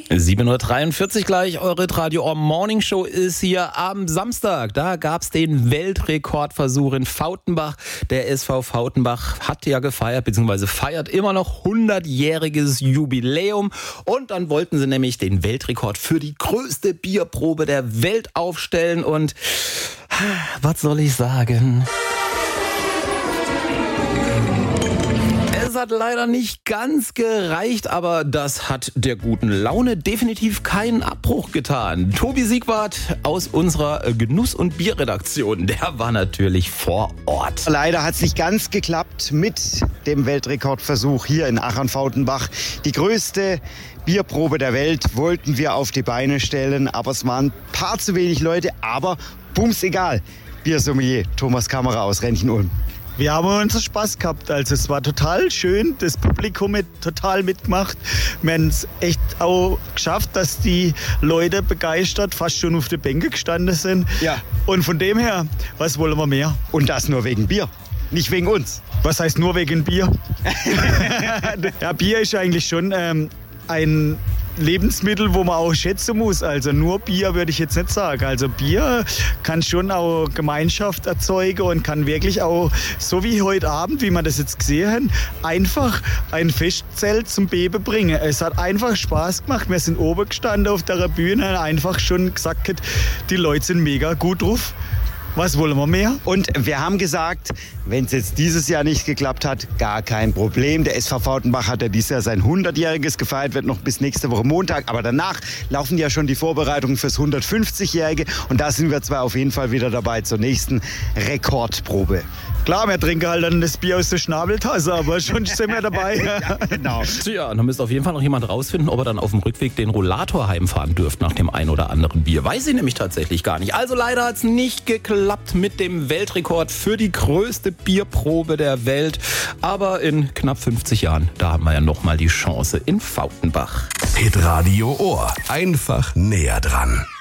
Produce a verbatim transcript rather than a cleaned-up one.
sieben Uhr dreiundvierzig gleich, eure Radio Ohr Morning Show ist hier am Samstag. Da gab es den Weltrekordversuch in Fautenbach. Der S V Fautenbach hat ja gefeiert, beziehungsweise feiert immer noch hundertjähriges Jubiläum. Und dann wollten sie nämlich den Weltrekord für die größte Bierprobe der Welt aufstellen. Und was soll ich sagen? Es hat leider nicht ganz gereicht, aber das hat der guten Laune definitiv keinen Abbruch getan. Tobi Siegwart aus unserer Genuss- und Bierredaktion, der war natürlich vor Ort. Leider hat es nicht ganz geklappt mit dem Weltrekordversuch hier in Achern-Fautenbach. Die größte Bierprobe der Welt wollten wir auf die Beine stellen, aber es waren ein paar zu wenig Leute, aber bums egal. Biersommelier Thomas Kammerer aus Renchen-Ulm. Wir haben unseren Spaß gehabt, also es war total schön, das Publikum hat total mitgemacht. Wir haben es echt auch geschafft, dass die Leute begeistert fast schon auf der Bänke gestanden sind. Ja. Und von dem her, was wollen wir mehr? Und das nur wegen Bier, nicht wegen uns. Was heißt nur wegen Bier? Ja, Bier ist eigentlich schon ähm, ein Lebensmittel, wo man auch schätzen muss. Also nur Bier würde ich jetzt nicht sagen. Also Bier kann schon auch Gemeinschaft erzeugen und kann wirklich auch, so wie heute Abend, wie wir das jetzt gesehen haben, einfach ein Festzelt zum Beben bringen. Es hat einfach Spaß gemacht. Wir sind oben gestanden auf der Bühne, einfach schon gesagt, die Leute sind mega gut drauf. Was wollen wir mehr? Und wir haben gesagt, wenn es jetzt dieses Jahr nicht geklappt hat, gar kein Problem. Der S V Fautenbach hat ja dieses Jahr sein hundertjähriges gefeiert, wird noch bis nächste Woche Montag. Aber danach laufen ja schon die Vorbereitungen fürs hundertfünfzigjährige. Und da sind wir zwar auf jeden Fall wieder dabei zur nächsten Rekordprobe. Klar, wir trinken halt dann das Bier aus der Schnabeltasse, aber schon sind wir dabei. Ja, genau. Tja, dann müsste auf jeden Fall noch jemand rausfinden, ob er dann auf dem Rückweg den Rollator heimfahren dürft nach dem ein oder anderen Bier. Weiß ich nämlich tatsächlich gar nicht. Also leider hat es nicht geklappt mit dem Weltrekord für die größte Bierprobe der Welt. Aber in knapp fünfzig Jahren, da haben wir ja nochmal die Chance in Fautenbach. Hitradio Ohr. Einfach näher dran.